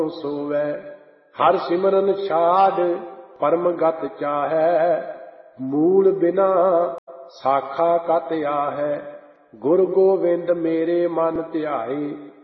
सोवै। हर सिमरन छाड़ परम गत चाहै, मूल बिना साखा कत आहै। गुर गोविंद मेरे मन ध्याए,